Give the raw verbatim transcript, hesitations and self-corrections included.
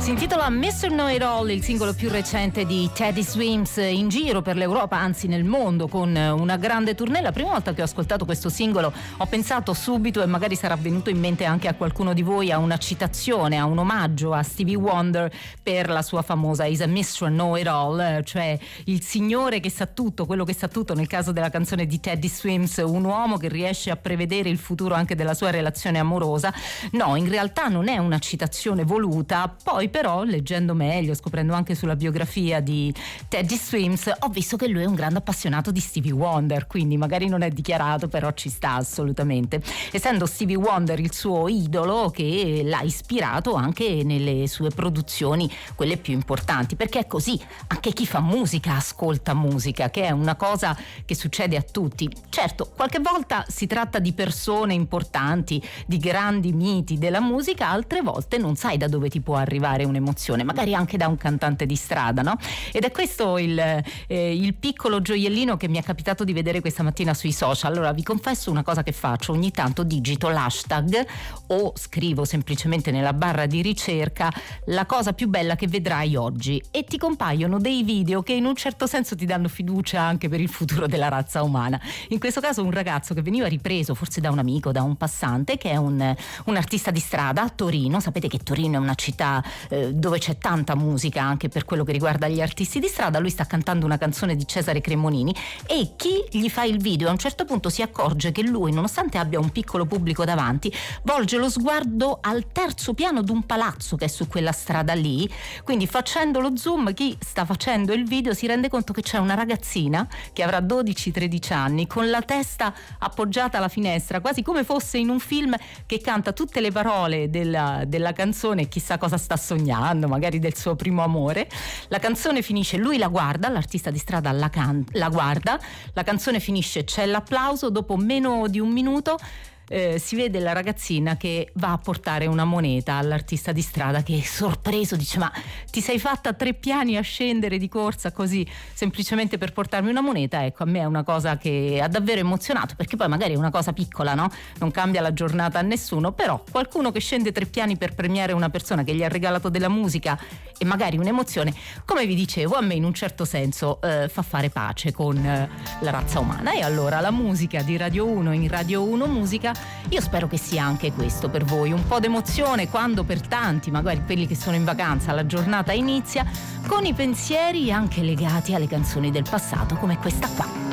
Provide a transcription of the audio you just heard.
Si intitola mister Know-It-All, il singolo più recente di Teddy Swims, in giro per l'Europa, anzi nel mondo, con una grande tournée. La prima volta che ho ascoltato questo singolo ho pensato subito, e magari sarà venuto in mente anche a qualcuno di voi, a una citazione, a un omaggio a Stevie Wonder per la sua famosa Is a mister Know-It-All, cioè il signore che sa tutto, quello che sa tutto. Nel caso della canzone di Teddy Swims, un uomo che riesce a prevedere il futuro anche della sua relazione amorosa. No, in realtà non è una citazione voluta. Poi però, leggendo meglio, scoprendo anche sulla biografia di Teddy Swims, ho visto che lui è un grande appassionato di Stevie Wonder, quindi magari non è dichiarato, però ci sta assolutamente, essendo Stevie Wonder il suo idolo, che l'ha ispirato anche nelle sue produzioni, quelle più importanti, perché è così, anche chi fa musica ascolta musica, che è una cosa che succede a tutti. Certo, qualche volta si tratta di persone importanti, di grandi miti della musica, altre volte non sai da dove ti può arrivare un'emozione, magari anche da un cantante di strada, no? Ed è questo il, eh, il piccolo gioiellino che mi è capitato di vedere questa mattina sui social. Allora vi confesso una cosa che faccio: ogni tanto digito l'hashtag o scrivo semplicemente nella barra di ricerca la cosa più bella che vedrai oggi, e ti compaiono dei video che in un certo senso ti danno fiducia anche per il futuro della razza umana. In questo caso un ragazzo che veniva ripreso forse da un amico, da un passante, che è un, un artista di strada a Torino. Sapete che Torino è una città eh, dove c'è tanta musica anche per quello che riguarda gli artisti di strada. Lui sta cantando una canzone di Cesare Cremonini e chi gli fa il video a un certo punto si accorge che lui, nonostante abbia un piccolo pubblico davanti, volge lo sguardo al terzo piano di un palazzo che è su quella strada lì. Quindi, facendo lo zoom, chi sta facendo il video si rende conto che c'è una ragazzina che avrà dodici tredici anni, con la testa appoggiata alla finestra, quasi come fosse in un film, che canta tutte le parole della, della canzone, chissà cosa sta sognando, magari del suo primo amore. La canzone finisce, lui la guarda, l'artista di strada la, can- la guarda, la canzone finisce, c'è l'applauso, dopo meno di un minuto Eh, si vede la ragazzina che va a portare una moneta all'artista di strada, che sorpreso dice: ma ti sei fatta tre piani a scendere di corsa così semplicemente per portarmi una moneta? Ecco, a me è una cosa che ha davvero emozionato, perché poi magari è una cosa piccola, no? Non cambia la giornata a nessuno, però qualcuno che scende tre piani per premiare una persona che gli ha regalato della musica e magari un'emozione, come vi dicevo, a me in un certo senso eh, fa fare pace con eh, la razza umana. E allora la musica di Radio uno in Radio uno Musica, io spero che sia anche questo per voi, un po' d'emozione quando per tanti, magari quelli che sono in vacanza, la giornata inizia con i pensieri anche legati alle canzoni del passato, come questa qua.